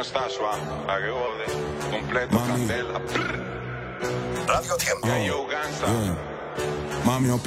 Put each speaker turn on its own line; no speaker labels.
está suave, agode, completo, candela.
Radio Tiempo.
Ya yo gansa.
Mami,